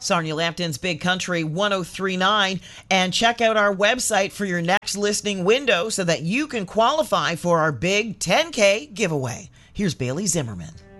Sarnia Lambton's Big Country 1039, and check out our website for your next listening window so that you can qualify for our big 10K giveaway. Here's Bailey Zimmerman.